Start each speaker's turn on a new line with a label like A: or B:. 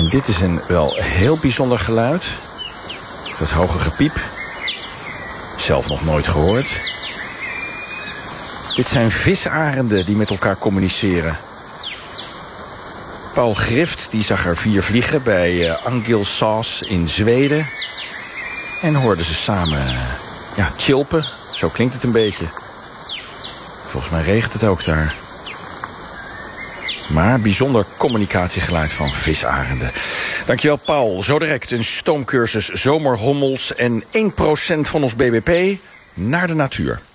A: dit is een wel heel bijzonder geluid. Dat hoge gepiep. Zelf nog nooit gehoord. Dit zijn visarenden die met elkaar communiceren. Paul Grift die zag er 4 vliegen bij Angilsås in Zweden. En hoorden ze samen chilpen. Zo klinkt het een beetje. Volgens mij regent het ook daar. Maar bijzonder communicatiegeluid van visarenden. Dankjewel Paul. Zo direct een stoomcursus zomerhommels en 1% van ons BBP naar de natuur.